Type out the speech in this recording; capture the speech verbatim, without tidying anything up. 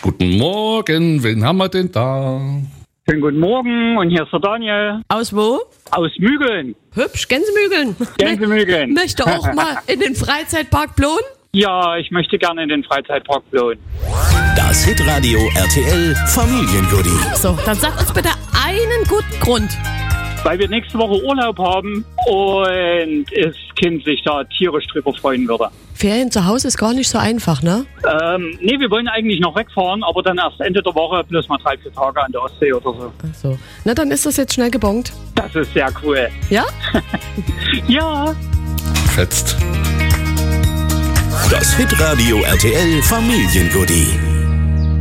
Guten Morgen, wen haben wir denn da? Schönen guten Morgen und hier ist der Daniel. Aus wo? Aus Mügeln. Hübsch, Gänsemügeln. Gänsemügeln. Möchte auch mal in den Freizeitpark Plon? Ja, ich möchte gerne in den Freizeitpark Plon. Das Hitradio R T L Familiengoodie. So, dann sag uns bitte einen guten Grund. Weil wir nächste Woche Urlaub haben und das Kind sich da tierisch drüber freuen würde. Ferien zu Hause ist gar nicht so einfach, ne? Ähm, nee, wir wollen eigentlich noch wegfahren, aber dann erst Ende der Woche bloß mal drei, vier Tage an der Ostsee oder so. Ach so. Na, dann ist das jetzt schnell gebongt. Das ist sehr cool. Ja? Ja. Fetzt. Das Hitradio R T L Familiengoodie.